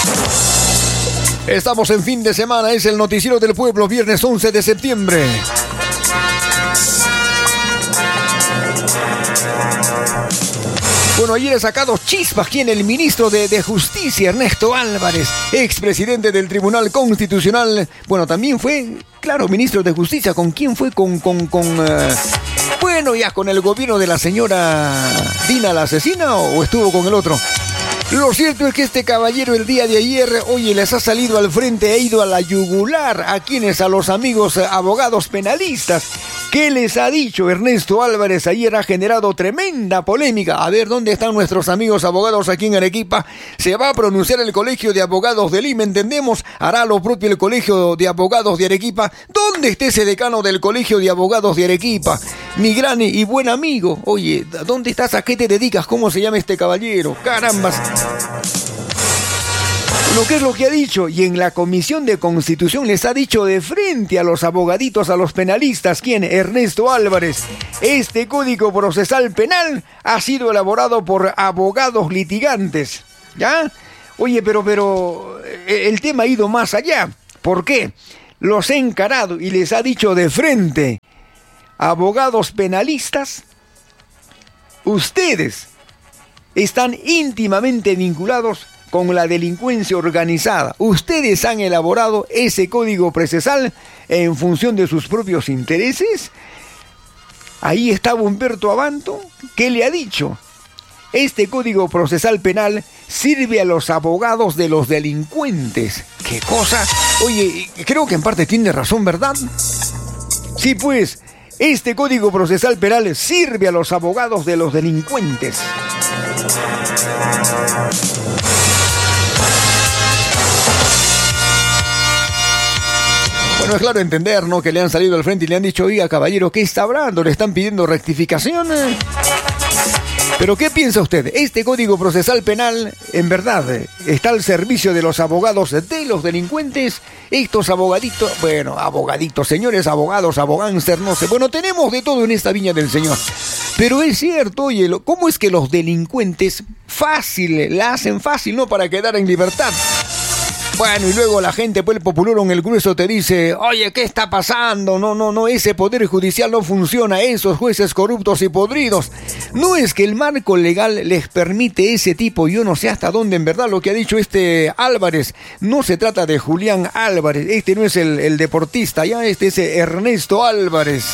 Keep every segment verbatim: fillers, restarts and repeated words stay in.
Estamos en fin de semana, es el Noticiero del Pueblo, viernes once de septiembre. Bueno, ayer ha sacado chispas quien el ministro de, de Justicia, Ernesto Álvarez, expresidente del Tribunal Constitucional. Bueno, también fue, claro, ministro de Justicia. ¿Con quién fue? Con, con, con, uh, bueno, ya con el gobierno de la señora Dina la asesina, o, o estuvo con el otro. Lo cierto es que este caballero el día de ayer, oye, les ha salido al frente, ha ido a la yugular a quienes, a los amigos eh, abogados penalistas. ¿Qué les ha dicho Ernesto Álvarez? Ayer ha generado tremenda polémica. A ver, ¿dónde están nuestros amigos abogados aquí en Arequipa? Se va a pronunciar el Colegio de Abogados de Lima, entendemos. Hará lo propio el Colegio de Abogados de Arequipa. ¿Dónde está ese decano del Colegio de Abogados de Arequipa? Mi gran y buen amigo. Oye, ¿dónde estás? ¿A qué te dedicas? ¿Cómo se llama este caballero? Carambas. Lo que es lo que ha dicho, y en la Comisión de Constitución les ha dicho de frente a los abogaditos, a los penalistas, ¿quién? Ernesto Álvarez. Este Código Procesal Penal ha sido elaborado por abogados litigantes, ¿ya? Oye, pero, pero el tema ha ido más allá. ¿Por qué? Los ha encarado y les ha dicho de frente, abogados penalistas, ustedes están íntimamente vinculados con la delincuencia organizada. Ustedes han elaborado ese código procesal en función de sus propios intereses. Ahí estaba Humberto Abanto. ¿Qué le ha dicho? Este código procesal penal sirve a los abogados de los delincuentes. ¿Qué cosa? Oye, creo que en parte tiene razón, ¿verdad? Sí, pues, este código procesal penal sirve a los abogados de los delincuentes. Bueno, es claro entender, ¿no? Que le han salido al frente y le han dicho, oiga, caballero, ¿qué está hablando? ¿Le están pidiendo rectificación? Pero ¿qué piensa usted? ¿Este Código Procesal Penal, en verdad, está al servicio de los abogados de los delincuentes? Estos abogaditos, bueno, abogaditos, señores abogados, abogánster, no sé. Bueno, tenemos de todo en esta viña del Señor. Pero es cierto, oye, ¿cómo es que los delincuentes fácil, la hacen fácil, ¿no? Para quedar en libertad. Bueno, y luego la gente, pues el popular en el grueso te dice, oye, ¿qué está pasando? No, no, no, ese poder judicial no funciona, esos jueces corruptos y podridos. No es que el marco legal les permite ese tipo, yo no sé hasta dónde en verdad lo que ha dicho este Álvarez. No se trata de Julián Álvarez, este no es el, el deportista, ya este es Ernesto Álvarez.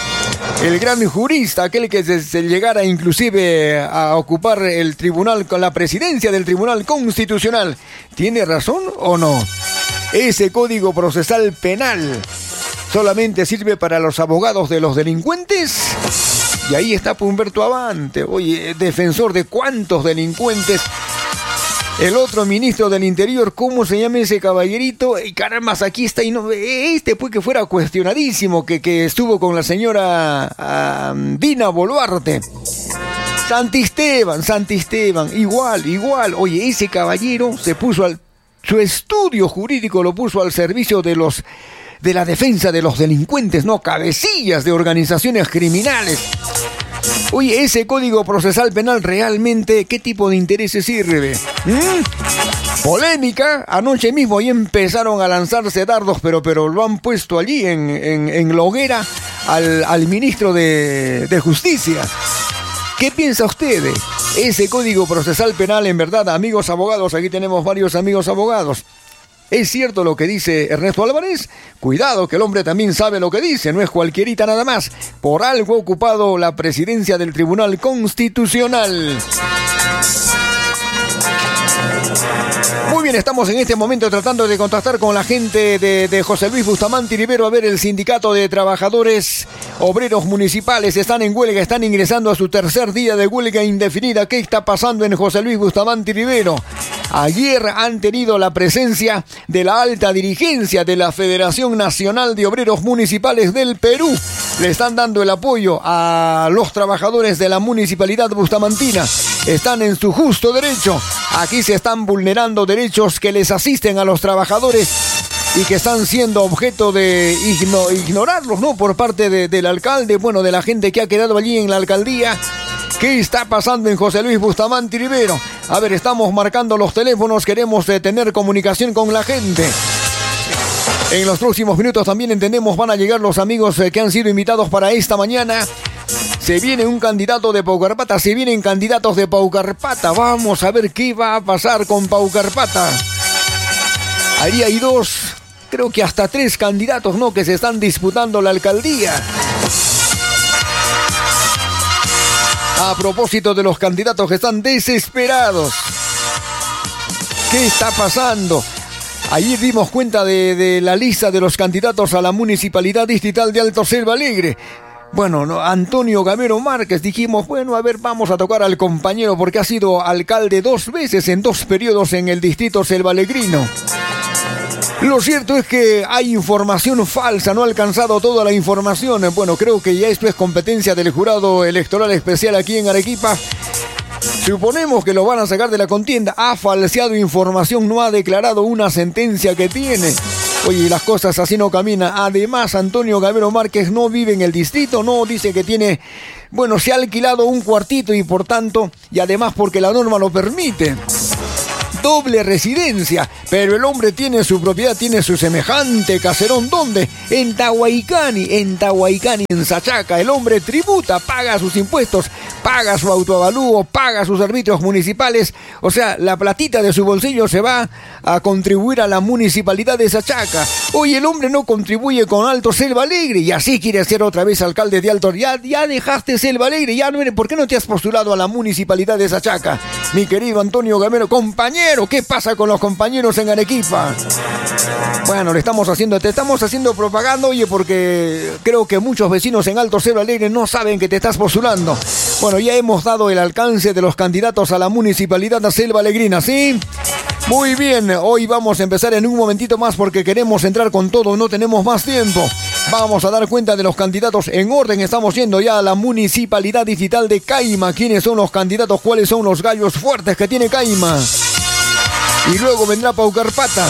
El gran jurista, aquel que se, se llegara inclusive a ocupar el tribunal, con la presidencia del Tribunal Constitucional. ¿Tiene razón o no? Ese Código Procesal Penal solamente sirve para los abogados de los delincuentes. Y ahí está Humberto Abante, oye, defensor de cuántos delincuentes. El otro ministro del Interior, ¿cómo se llama ese caballerito? Y caramba, aquí está, y no, este pues que fuera cuestionadísimo, que, que estuvo con la señora um, Dina Boluarte. Santisteban, Santisteban, igual, igual. Oye, ese caballero se puso al, su estudio jurídico lo puso al servicio de los, de la defensa de los delincuentes, no cabecillas de organizaciones criminales. Oye, ese Código Procesal Penal realmente, ¿qué tipo de intereses sirve? ¿Mm? Polémica, anoche mismo ahí empezaron a lanzarse dardos, pero, pero lo han puesto allí en, en, en la hoguera al, al ministro de, de Justicia. ¿Qué piensa usted? Ese Código Procesal Penal, en verdad, amigos abogados, aquí tenemos varios amigos abogados. ¿Es cierto lo que dice Ernesto Álvarez? Cuidado, que el hombre también sabe lo que dice, no es cualquierita nada más. Por algo ha ocupado la presidencia del Tribunal Constitucional. Muy bien, estamos en este momento tratando de contactar con la gente de, de José Luis Bustamante Rivero. A ver, el sindicato de trabajadores obreros municipales están en huelga, están ingresando a su tercer día de huelga indefinida. ¿Qué está pasando en José Luis Bustamante Rivero? Ayer han tenido la presencia de la alta dirigencia de la Federación Nacional de Obreros Municipales del Perú. Le están dando el apoyo a los trabajadores de la municipalidad bustamantina. Están en su justo derecho. Aquí se están vulnerando derechos que les asisten a los trabajadores y que están siendo objeto de igno- ignorarlos, ¿no? Por parte de, del alcalde, bueno, de la gente que ha quedado allí en la alcaldía, ¿Qué está pasando en José Luis Bustamante Rivero? A ver, estamos marcando los teléfonos, queremos eh, tener comunicación con la gente. En los próximos minutos también entendemos van a llegar los amigos eh, que han sido invitados para esta mañana. Se viene un candidato de Paucarpata, se vienen candidatos de Paucarpata. Vamos a ver qué va a pasar con Paucarpata. Ahí hay dos, creo que hasta tres candidatos, ¿no?, que se están disputando la alcaldía. A propósito de los candidatos que están desesperados. ¿Qué está pasando? Ayer dimos cuenta de, de la lista de los candidatos a la Municipalidad Distrital de Alto Selva Alegre. Bueno, no, Antonio Gamero Márquez, dijimos, bueno, a ver, vamos a tocar al compañero porque ha sido alcalde dos veces en dos periodos en el distrito selvalegrino. Lo cierto es que hay información falsa, no ha alcanzado toda la información. Bueno, creo que ya esto es competencia del jurado electoral especial aquí en Arequipa. Suponemos que lo van a sacar de la contienda. Ha falseado información, no ha declarado una sentencia que tiene. Oye, las cosas así no caminan. Además, Antonio Gamero Márquez no vive en el distrito, no, dice que tiene... Bueno, se ha alquilado un cuartito y por tanto, y además porque la norma lo permite, doble residencia, pero el hombre tiene su propiedad, tiene su semejante caserón. ¿Dónde? En Tahuaycani, en Tahuaycani, en Sachaca. El hombre tributa, paga sus impuestos, paga su autoavalúo, paga sus arbitrios municipales. O sea, la platita de su bolsillo se va a contribuir a la municipalidad de Sachaca. Hoy el hombre no contribuye con Alto Selva Alegre y así quiere ser otra vez alcalde de Alto. Ya, ya dejaste Selva Alegre, ya no eres. ¿Por qué no te has postulado a la municipalidad de Sachaca? Mi querido Antonio Gamero, compañero. ¿Qué pasa con los compañeros en Arequipa? Bueno, le estamos haciendo, te estamos haciendo propaganda, oye, porque creo que muchos vecinos en Alto Selva Alegre no saben que te estás postulando. Bueno, ya hemos dado el alcance de los candidatos a la municipalidad de Selva Alegrina, ¿sí? Muy bien, hoy vamos a empezar en un momentito más porque queremos entrar con todo, no tenemos más tiempo. Vamos a dar cuenta de los candidatos en orden. Estamos yendo ya a la municipalidad distrital de Caima. ¿Quiénes son los candidatos? ¿Cuáles son los gallos fuertes que tiene Caima? Y luego vendrá Paucarpata.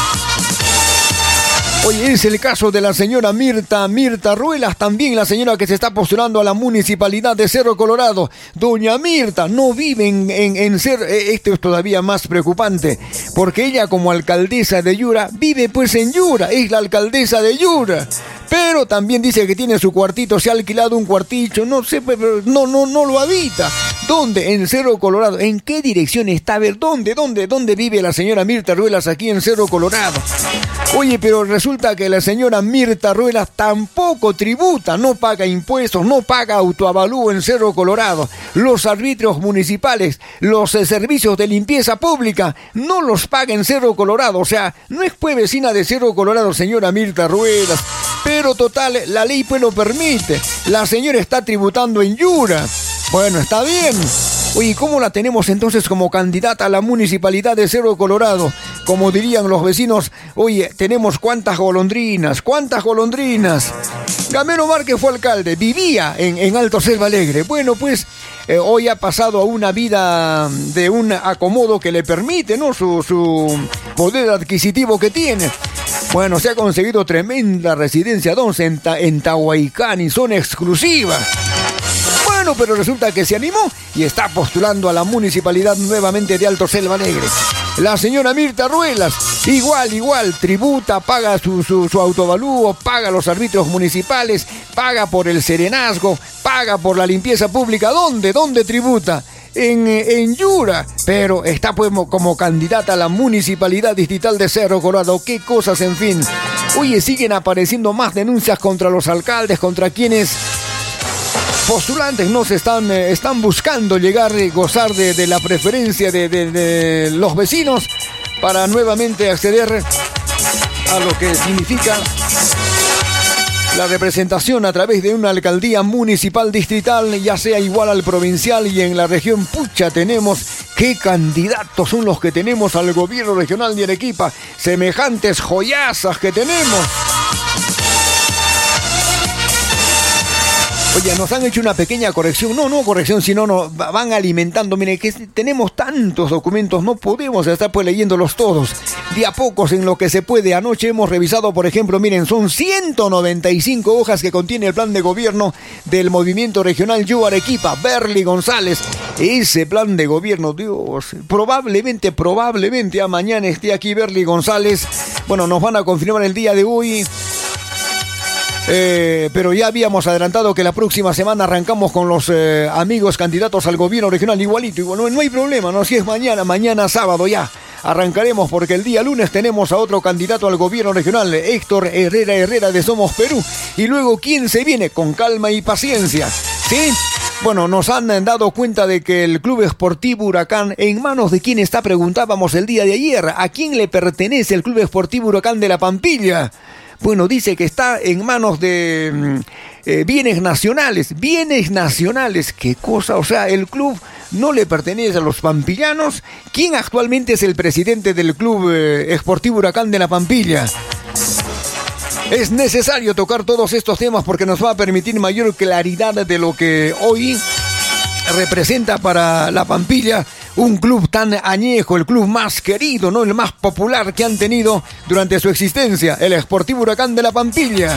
Hoy es el caso de la señora Mirta, Mirta Ruelas, también la señora que se está postulando a la municipalidad de Cerro Colorado. Doña Mirta no vive en, en, en Cerro, esto es todavía más preocupante, porque ella como alcaldesa de Yura, vive pues en Yura, es la alcaldesa de Yura. Pero también dice que tiene su cuartito, se ha alquilado un cuartito, no sé, pero no, no, no lo habita. ¿Dónde? En Cerro Colorado. ¿En qué dirección está? A ver, ¿dónde, dónde, dónde vive la señora Mirta Ruelas aquí en Cerro Colorado? Oye, pero resulta que la señora Mirta Ruelas tampoco tributa, no paga impuestos, no paga autoavalúo en Cerro Colorado. Los arbitrios municipales, los eh, servicios de limpieza pública, no los paga en Cerro Colorado. O sea, no es pues vecina de Cerro Colorado, señora Mirta Ruelas. Pero total, la ley pues lo permite. La señora está tributando en Yura. Bueno, está bien. Oye, ¿cómo la tenemos entonces como candidata a la municipalidad de Cerro Colorado? Como dirían los vecinos, oye, tenemos cuántas golondrinas, cuántas golondrinas. Gamero Márquez fue alcalde, vivía en, en Alto Selva Alegre. Bueno, pues eh, hoy ha pasado a una vida de un acomodo que le permite, ¿no? Su, su poder adquisitivo que tiene. Bueno, se ha conseguido tremenda residencia, dos en, Ta- en Tahuaycani, zona exclusiva. Bueno, pero resulta que se animó y está postulando a la municipalidad nuevamente de Alto Selva Alegre. La señora Mirta Ruelas, igual, igual, tributa, paga su, su, su autoavalúo, paga los arbitrios municipales, paga por el serenazgo, paga por la limpieza pública. ¿Dónde? ¿Dónde tributa? En, en Yura, pero está pues como candidata a la municipalidad distrital de Cerro Colorado. Qué cosas, en fin. Oye, siguen apareciendo más denuncias contra los alcaldes, contra quienes postulantes no se están, eh, están buscando llegar y gozar de, de la preferencia de, de, de los vecinos para nuevamente acceder a lo que significa la representación a través de una alcaldía municipal distrital, ya sea igual al provincial. Y en la región, pucha, tenemos qué candidatos son los que tenemos al gobierno regional de Arequipa, semejantes joyazas que tenemos. Oye, nos han hecho una pequeña corrección, no, no corrección, sino nos van alimentando. Mire, que tenemos tantos documentos, no podemos estar pues leyéndolos todos. De a pocos en lo que se puede. Anoche hemos revisado, por ejemplo, miren, son ciento noventa y cinco hojas que contiene el plan de gobierno del Movimiento Regional Yu Arequipa, Berly González. Ese plan de gobierno, Dios, probablemente, probablemente a mañana esté aquí Berly González. Bueno, nos van a confirmar el día de hoy. Eh, pero ya habíamos adelantado que la próxima semana arrancamos con los eh, amigos candidatos al gobierno regional igualito. Igual, no, no hay problema, ¿no? Si es mañana, mañana sábado ya arrancaremos, porque el día lunes tenemos a otro candidato al gobierno regional, Héctor Herrera Herrera de Somos Perú. Y luego, ¿quién se viene? Con calma y paciencia, ¿sí? Bueno, nos han dado cuenta de que el Club Esportivo Huracán, ¿en manos de quién está? Preguntábamos el día de ayer. ¿A quién le pertenece el Club Esportivo Huracán de la Pampilla? Bueno, dice que está en manos de eh, bienes nacionales. Bienes nacionales, ¿qué cosa? O sea, el club no le pertenece a los pampillanos. ¿Quién actualmente es el presidente del Club eh, Esportivo Huracán de la Pampilla? Es necesario tocar todos estos temas porque nos va a permitir mayor claridad de lo que hoy representa para la Pampilla un club tan añejo, el club más querido, ¿no? El más popular que han tenido durante su existencia, el Esportivo Huracán de la Pampilla.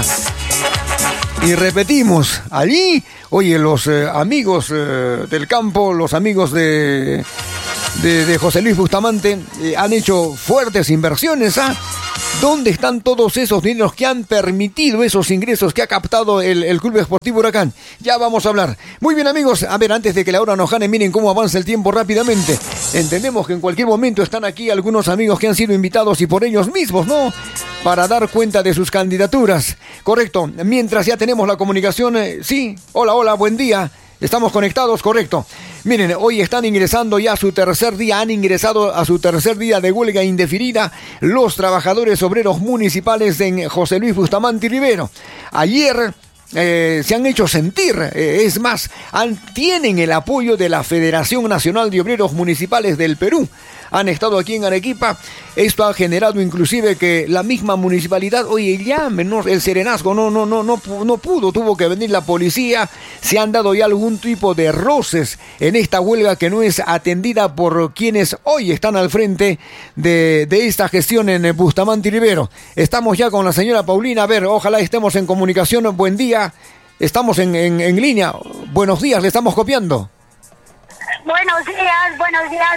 Y repetimos, allí, oye, los eh, amigos eh, del campo, los amigos de, de, de José Luis Bustamante eh, han hecho fuertes inversiones, ¿ah? ¿Dónde están todos esos dineros que han permitido esos ingresos que ha captado el, el Club Esportivo Huracán? Ya vamos a hablar. Muy bien, amigos. A ver, antes de que la hora nos gane, miren cómo avanza el tiempo rápidamente. Entendemos que en cualquier momento están aquí algunos amigos que han sido invitados y por ellos mismos, ¿no? Para dar cuenta de sus candidaturas. Correcto. Mientras ya tenemos la comunicación. Eh, sí. Hola, hola, buen día. Estamos conectados, correcto. Miren, hoy están ingresando ya a su tercer día, han ingresado a su tercer día de huelga indefinida los trabajadores obreros municipales en José Luis Bustamante y Rivero. Ayer eh, se han hecho sentir, eh, es más, han, tienen el apoyo de la Federación Nacional de Obreros Municipales del Perú. Han estado aquí en Arequipa. Esto ha generado inclusive que la misma municipalidad, oye, llame, ¿no? El serenazgo no, no, no, no, no pudo, tuvo que venir la policía. Se han dado ya algún tipo de roces en esta huelga que no es atendida por quienes hoy están al frente de, de esta gestión en Bustamante y Rivero. Estamos ya con la señora Paulina. A ver, ojalá estemos en comunicación. Buen día. Estamos en, en, en línea. Buenos días, le estamos copiando. Buenos días, buenos días.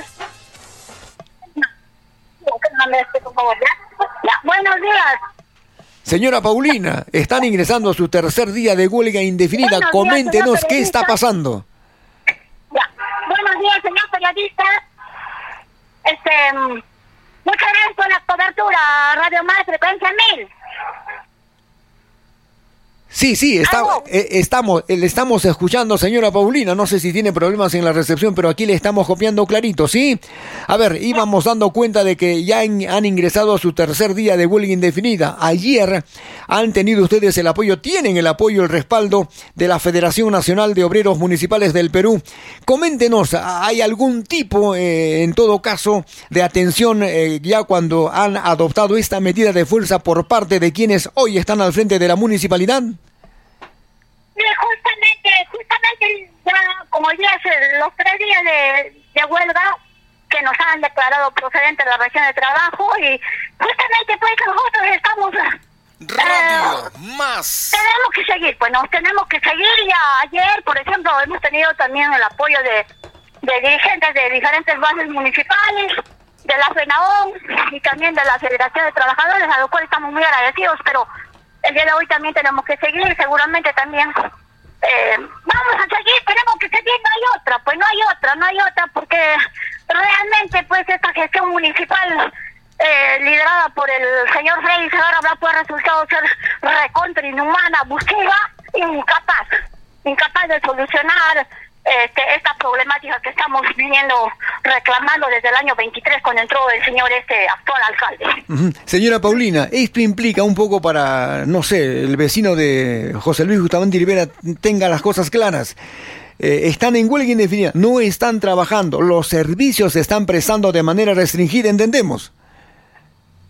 Ya, buenos días. Señora Paulina, están ingresando a su tercer día de huelga indefinida. Buenos Coméntenos días, qué está pasando. Ya. Buenos días, señor periodista. Este, muchas gracias por la cobertura, Radio Más, Frecuencia Mil. Sí, sí, está, eh, estamos, eh, le estamos escuchando, señora Paulina. No sé si tiene problemas en la recepción, pero aquí le estamos copiando clarito, ¿sí? A ver, íbamos dando cuenta de que ya en, han ingresado a su tercer día de huelga indefinida. Ayer han tenido ustedes el apoyo, tienen el apoyo, el respaldo de la Federación Nacional de Obreros Municipales del Perú. Coméntenos, ¿hay algún tipo, eh, en todo caso, de atención eh, ya cuando han adoptado esta medida de fuerza por parte de quienes hoy están al frente de la municipalidad? Mire, justamente, justamente ya como ya es los tres días de, de huelga que nos han declarado procedente de la región de trabajo y justamente pues nosotros estamos... Radio eh, Más. Tenemos que seguir, pues nos tenemos que seguir. Ya ayer, por ejemplo, hemos tenido también el apoyo de, de dirigentes de diferentes bases municipales, de la FENAON y también de la Federación de Trabajadores, a lo cual estamos muy agradecidos, pero el día de hoy también tenemos que seguir, seguramente también eh, vamos a seguir, tenemos que seguir, no hay otra, pues no hay otra, no hay otra, porque realmente pues esta gestión municipal eh, liderada por el señor Freddy Segarra habrá pues resultado ser recontra inhumana, abusiva, incapaz, incapaz de solucionar Este, esta problemática que estamos viniendo reclamando desde el año veintitrés cuando entró el señor este actual alcalde. Uh-huh. Señora Paulina, esto implica un poco para, no sé, el vecino de José Luis Bustamante y Rivera tenga las cosas claras. Eh, están en huelga indefinida, no están trabajando, los servicios se están prestando de manera restringida, ¿entendemos?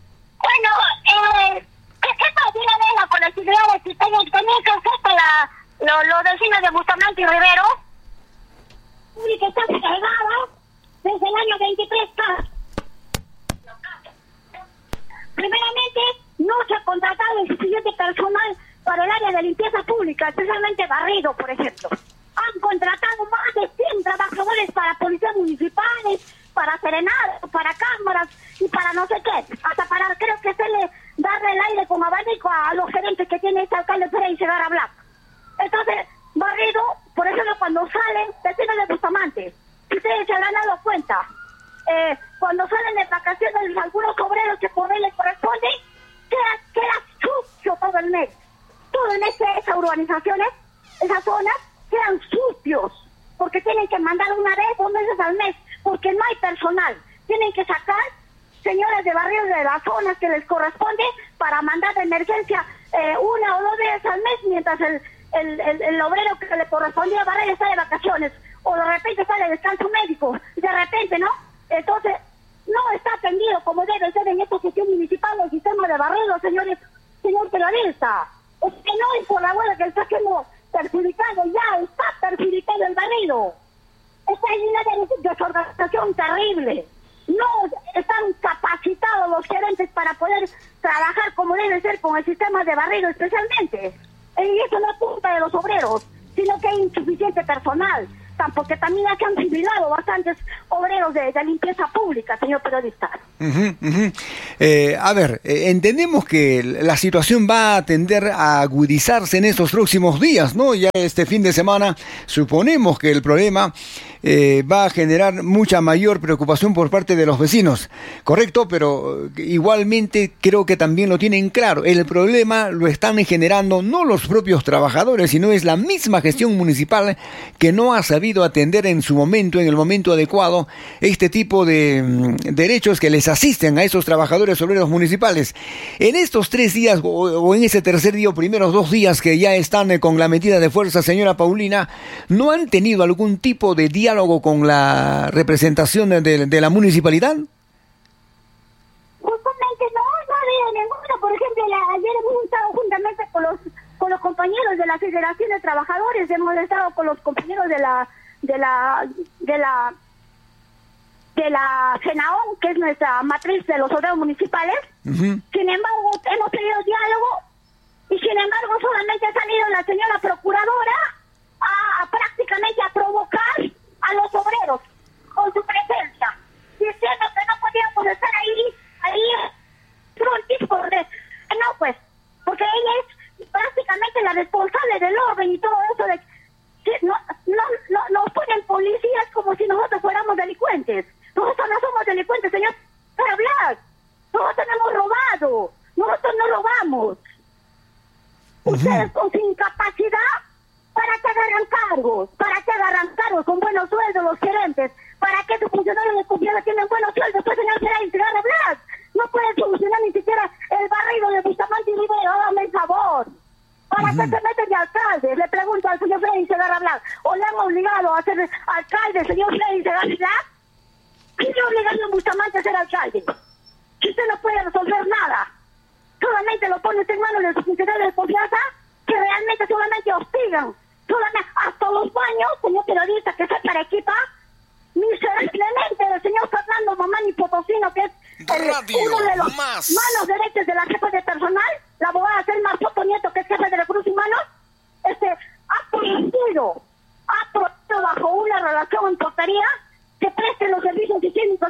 Bueno, eh, que sepa de una vez la colectividad existencia también que sepa la los, los vecinos de Bustamante y Rivero, que están cargadas desde el año veintitrés. Primeramente, no se ha contratado el suficiente personal para el área de limpieza pública, especialmente barrido, por ejemplo. Han contratado más de cien trabajadores para policías municipales, para serenados, para cámaras y para no sé qué. Hasta para, creo que se le darle el aire con abanico a los gerentes que tiene este alcalde Freddy Segarra Blanco. Entonces, barrido, por ejemplo, cuando salen, vecinos de Bustamante, si ustedes se habrán dado cuenta, eh, cuando salen de vacaciones algunos obreros que por ley les corresponde, queda, queda sucio todo el mes. Todo el mes de esas urbanizaciones, esas zonas, quedan sucios, porque tienen que mandar una vez, dos veces al mes, porque no hay personal. Tienen que sacar señores de barrios de las zonas que les corresponde para mandar de emergencia eh, una o dos veces al mes, mientras el, el, el, el obrero que le correspondía a barrer está de vacaciones, o de repente está de descanso médico, de repente, ¿no? Entonces, no está atendido como debe ser en esta gestión municipal el sistema de barrido, señores, señor periodista. Es que no es por la huelga que está siendo perjudicado, ya está perjudicado el barrido. Está llena de desorganización terrible. No están capacitados los gerentes para poder trabajar como debe ser con el sistema de barrido especialmente. Y eso no es culpa de los obreros, sino que hay insuficiente personal, porque también aquí han jubilado bastantes obreros de, de limpieza pública, señor periodista. Uh-huh, uh-huh. Eh, a ver, eh, entendemos que la situación va a tender a agudizarse en estos próximos días, ¿no? Ya este fin de semana suponemos que el problema eh, va a generar mucha mayor preocupación por parte de los vecinos, ¿correcto? Pero igualmente creo que también lo tienen claro. El problema lo están generando no los propios trabajadores, sino es la misma gestión municipal que no ha sabido atender en su momento, en el momento adecuado, este tipo de mm, derechos que les asisten a esos trabajadores obreros municipales. En estos tres días o, o en ese tercer día o primeros dos días que ya están eh, con la medida de fuerza, señora Paulina, ¿no han tenido algún tipo de diálogo con la representación de, de la municipalidad? Justamente no, no ha habido ninguno. Por ejemplo, la, ayer hemos estado juntamente con los con los compañeros de la Federación de Trabajadores, hemos estado con los compañeros de la de la de la de la FENAON, que es nuestra matriz de los obreros municipales. Uh-huh. Sin embargo, hemos tenido diálogo y sin embargo solamente ha salido la señora procuradora a, a prácticamente a provocar a los obreros con su presencia, diciendo que no podíamos estar ahí ahí prontis por de, no pues, porque ella es prácticamente la responsable del orden y todo eso de que no, no, no, nos ponen policías como si nosotros fuéramos delincuentes. Nosotros no somos delincuentes, señor Blas. Nosotros no hemos robado. Nosotros no robamos. Uh-huh. Ustedes con su incapacidad, ¿para qué agarran cargos? ¿Para qué agarran cargos con buenos sueldos los gerentes? ¿Para qué sus funcionarios de confianza tienen buenos sueldos? Pues, señor Segarra Blas, no pueden solucionar ni siquiera el barrido de Bustamante y Rivero. Hágame el favor. ¿Para uh-huh. qué se meten de alcalde? Le pregunto al señor Freddy Segarra Blanco. ¿O le han obligado a ser alcalde, señor Freddy Segarra Blanco? ¿Quién le ha obligado a Bustamante a ser alcalde? Si usted no puede resolver nada, solamente lo pone usted en manos de sus funcionarios de confianza, que realmente solamente hostigan. Solamente hasta los baños, señor periodista, que es para equipa, miserablemente del señor Fernando Mamani Potosino, que es el, uno de los más. manos derechas de la jefa de personal, la abogada Selma Soto Nieto, que es jefe de recursos humanos, este, ha prohibido, ha prohibido bajo una relación en portería que presten los servicios higiénicos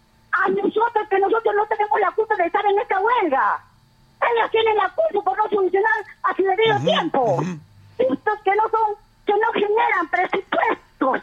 a nosotros, que nosotros no tenemos la culpa de estar en esta huelga. Ellos tienen la culpa por no solucionar a su debido uh-huh, tiempo. Uh-huh. Puntos que no son, que no generan presupuestos.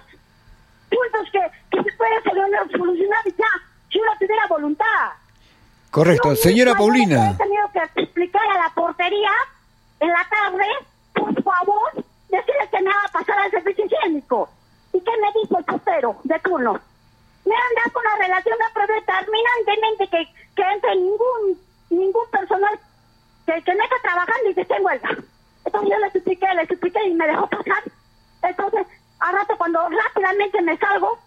Puntos que, que se pueden solucionar ya si uno tuviera voluntad. Correcto, yo señora Paulina. He tenido que explicar a la portería en la tarde, por favor, decirle que me va a pasar al servicio higiénico. ¿Y qué me dijo el portero de turno? Me han dado con la relación de determinantemente que, que entre ningún ningún personal que, que no está trabajando y que esté en huelga. Entonces yo les expliqué, les expliqué y me dejó pasar. Entonces, a rato cuando rápidamente me salgo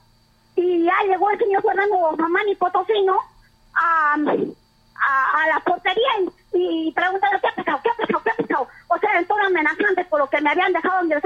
y ya llegó el señor Fernando Mamani Potosino a, a, a la portería y, y preguntaron ¿qué ha pasado? ¿Qué ha pasado? ¿Qué ha pasado? O sea, en tono amenazante por lo que me habían dejado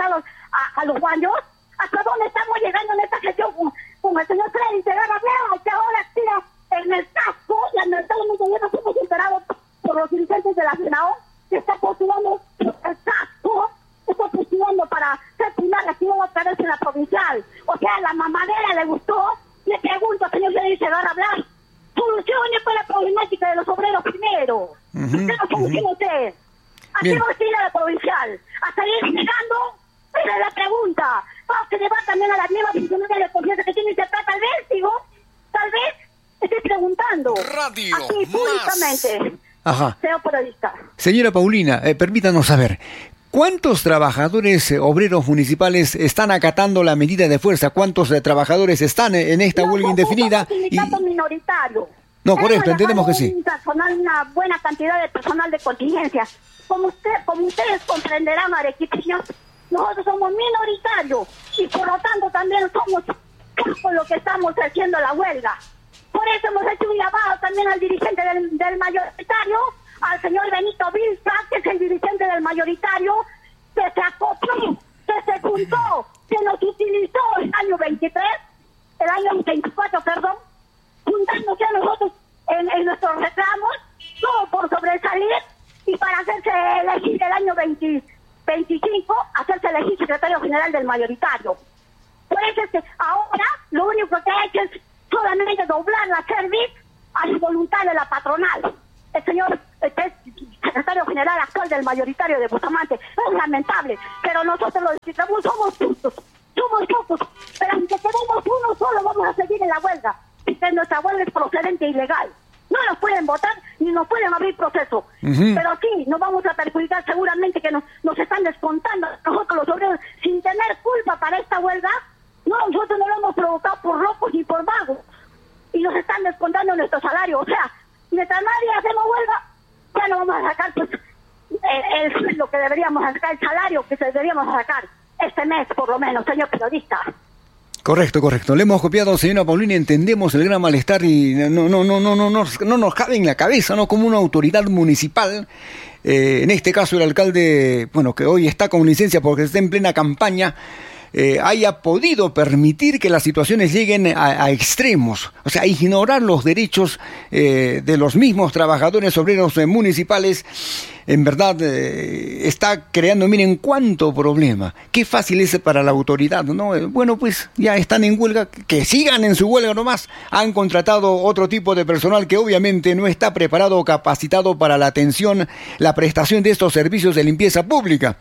autorizados a, a los baños. ¿Hasta dónde estamos llegando en esta gestión con, con el señor Freddy Segarra Blanca, que ahora tira en el casco? Lamentablemente ya nos hemos enterado por los dirigentes de la FENAO que está postulando el casco, está postulando para ser primaria aquí otra vez en la provincial. O sea, la mamadera le gustó. Le pregunto, señor Freddy Segarra Blanca, solucione para la problemática de los obreros primero. Uh-huh, ¿Por qué no soluciona uh-huh. usted? ¿A qué va a ir a la provincial? ¿A salir llegando? Esa es la pregunta. Vamos que llevar también a las mismas funcionarias de confianza que tienen que estar, tal vez, digo, tal vez, estoy preguntando. Radio aquí públicamente. Ajá. Señor periodista. Señora Paulina, eh, permítanos saber, ¿cuántos trabajadores eh, obreros municipales están acatando la medida de fuerza? ¿Cuántos eh, trabajadores están en esta no, huelga indefinida? Un sindicato y... minoritario. No, correcto, entendemos que sí. Un personal, una buena cantidad de personal de contingencia. Como usted, como ustedes comprenderán, arequipeños, nosotros somos minoritarios y por lo tanto también somos por lo que estamos haciendo la huelga. Por eso hemos hecho un llamado también al dirigente del, del mayoritario, al señor Benito Vilca, que es el dirigente del mayoritario, que se acopló, que se juntó, que nos utilizó el año veintitrés, el año veinticuatro, perdón, juntándose a nosotros en, en nuestros reclamos, todo por sobresalir y para hacerse elegir el año veinte, veinticinco, hacerse elegir secretario general del mayoritario. Por eso es que ahora lo único que ha hecho es solamente doblar la cerviz a la voluntad de la patronal. El señor, el que es secretario general actual del mayoritario de Bustamante, es lamentable, pero nosotros los distribuimos, somos justos, somos pocos, pero aunque tenemos uno solo vamos a seguir en la huelga, porque nuestra huelga es procedente e ilegal. No nos pueden votar ni nos pueden abrir proceso. Uh-huh. Pero sí, nos vamos a perjudicar seguramente que nos, nos están descontando nosotros los obreros sin tener culpa para esta huelga. No, nosotros no lo hemos provocado por locos ni por vagos. Y nos están descontando nuestro salario. O sea, mientras nadie hacemos huelga, ya no vamos a sacar pues el, el sueldo que deberíamos sacar, el salario que deberíamos sacar este mes por lo menos, señor periodista. Correcto, correcto. Le hemos copiado, señora Paulina, entendemos el gran malestar y no, no, no, no, no, no, no nos cabe en la cabeza, ¿no? Como una autoridad municipal, eh, en este caso el alcalde, bueno, que hoy está con licencia porque está en plena campaña, eh, haya podido permitir que las situaciones lleguen a, a extremos, o sea, ignorar los derechos eh, de los mismos trabajadores obreros eh, municipales. En verdad eh, está creando, miren cuánto problema. Qué fácil es para la autoridad, ¿no? Eh, bueno, pues ya están en huelga, que sigan en su huelga nomás. Han contratado otro tipo de personal que obviamente no está preparado o capacitado para la atención, la prestación de estos servicios de limpieza pública.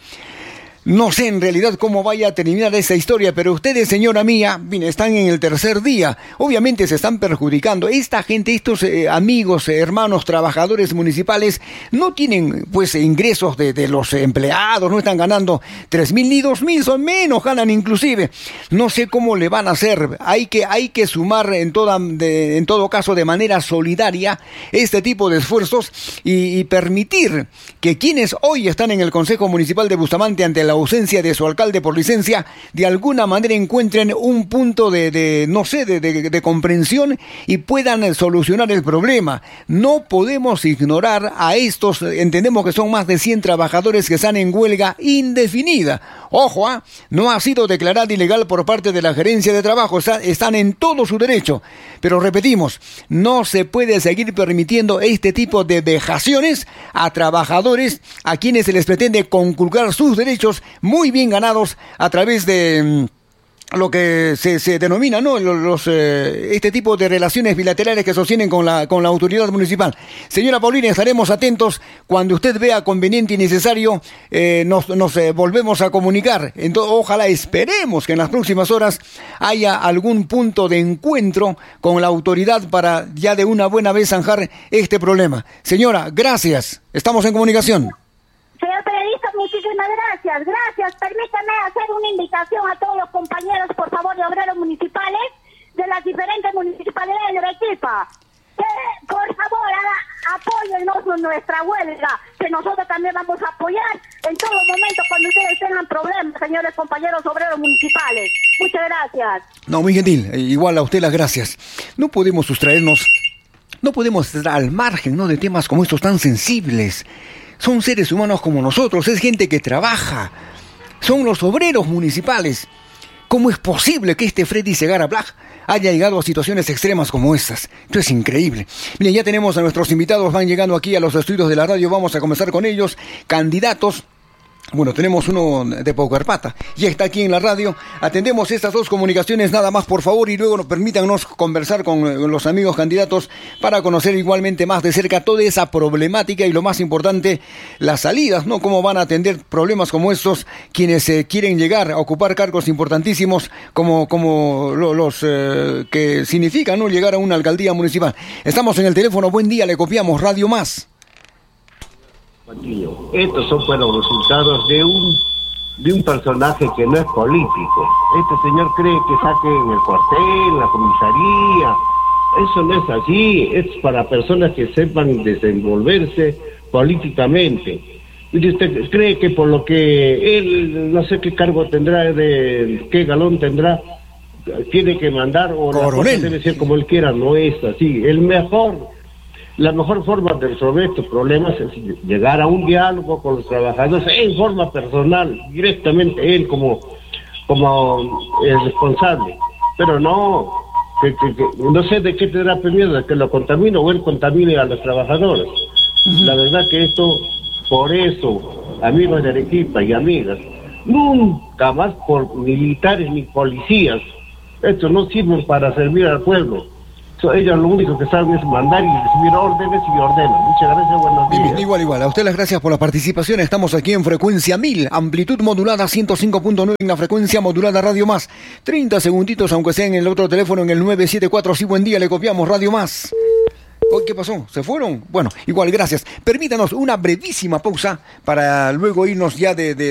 No sé en realidad cómo vaya a terminar esa historia, pero ustedes, señora mía, bien, están en el tercer día. Obviamente se están perjudicando. Esta gente, estos eh, amigos, eh, hermanos, trabajadores municipales, no tienen pues ingresos de, de los empleados, no están ganando tres mil ni dos mil, son menos, ganan inclusive. No sé cómo le van a hacer. Hay que, hay que sumar en, toda, de, en todo caso de manera solidaria este tipo de esfuerzos y, y permitir que quienes hoy están en el Consejo Municipal de Bustamante ante la ausencia de su alcalde por licencia, de alguna manera encuentren un punto de, de no sé, de, de, de comprensión y puedan solucionar el problema. No podemos ignorar a estos, entendemos que son más de cien trabajadores que están en huelga indefinida. Ojo, ¿eh? No ha sido declarada ilegal por parte de la gerencia de trabajo, está, están en todo su derecho. Pero repetimos, no se puede seguir permitiendo este tipo de vejaciones a trabajadores a quienes se les pretende conculcar sus derechos muy bien ganados a través de lo que se, se denomina, ¿no? Los, los eh, este tipo de relaciones bilaterales que sostienen con la con la autoridad municipal. Señora Paulina, estaremos atentos cuando usted vea conveniente y necesario, eh, nos, nos eh, volvemos a comunicar. Entonces, ojalá, esperemos que en las próximas horas haya algún punto de encuentro con la autoridad para ya de una buena vez zanjar este problema. Señora, gracias. Estamos en comunicación. Señor periodista, muchísimas gracias, gracias. Permítame hacer una invitación a todos los compañeros, por favor, de obreros municipales de las diferentes municipalidades de Arequipa. Que, por favor, apóyennos en nuestra huelga, que nosotros también vamos a apoyar en todo momento cuando ustedes tengan problemas, señores compañeros obreros municipales. Muchas gracias. No, muy gentil, igual a usted las gracias. No podemos sustraernos, no podemos estar al margen, ¿no?, de temas como estos tan sensibles. Son seres humanos como nosotros, es gente que trabaja. son los obreros municipales. ¿Cómo es posible que este Freddy Segarra Black haya llegado a situaciones extremas como estas? Esto es increíble. Miren, ya tenemos a nuestros invitados, van llegando aquí a los estudios de la radio, vamos a comenzar con ellos, candidatos. Bueno, tenemos uno de Paucarpata, ya está aquí en la radio. Atendemos estas dos comunicaciones nada más, por favor, y luego nos permítanos conversar con los amigos candidatos para conocer igualmente más de cerca toda esa problemática y lo más importante, las salidas, ¿no? Cómo van a atender problemas como estos quienes eh, quieren llegar a ocupar cargos importantísimos como, como lo, los eh, que significan, ¿no? Llegar a una alcaldía municipal. Estamos en el teléfono, buen día, le copiamos Radio Más. Estos son pues los resultados de un de un personaje que no es político. Este señor cree que saque en el cuartel, en la comisaría. Eso no es así, es para personas que sepan desenvolverse políticamente. Y usted cree que por lo que él, no sé qué cargo tendrá, de qué galón tendrá, tiene que mandar, o la cosa debe ser como él quiera. No es así. El mejor La mejor forma de resolver estos problemas es llegar a un diálogo con los trabajadores en forma personal, directamente él como, como el responsable. Pero no, que, que, que, no sé de qué tendrá miedo, de que lo contamine o él contamine a los trabajadores. Uh-huh. La verdad que esto, por eso, amigos de Arequipa y amigas, nunca más por militares ni policías. Estos no sirven para servir al pueblo. Ellos lo único que saben es mandar y recibir órdenes y ordenan. Muchas gracias, buenos días. Igual, igual. A usted las gracias por la participación. Estamos aquí en frecuencia mil, amplitud modulada ciento cinco punto nueve en la frecuencia modulada Radio Más. treinta segunditos, aunque sea en el otro teléfono, en el nueve siete cuatro. Sí, buen día, le copiamos Radio Más. Oh, ¿qué pasó? ¿Se fueron? Bueno, igual, gracias. Permítanos una brevísima pausa para luego irnos ya de... de